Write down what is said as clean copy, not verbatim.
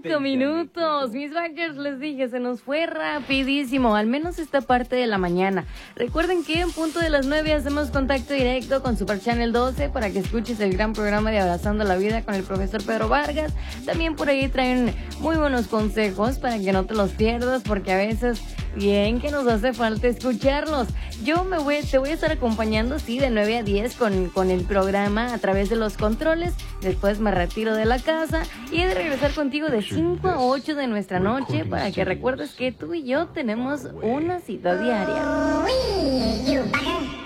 minutos. Mis backers, les dije, se nos fue rapidísimo, al menos esta parte de la mañana. Recuerden que en punto de las 9 hacemos contacto directo con Super Channel 12 para que escuches el gran programa de Abrazando la Vida con el profesor Pedro Vargas. También por ahí traen muy buenos consejos para que no te los pierdas, porque a veces bien que nos hace falta escucharlos. Te voy a estar acompañando, sí, de 9 a 10 con el programa a través de los controles. Después me retiro de la casa y he de regresar contigo de 5 a 8 de nuestra noche para que recuerdes que tú y yo tenemos una cita diaria.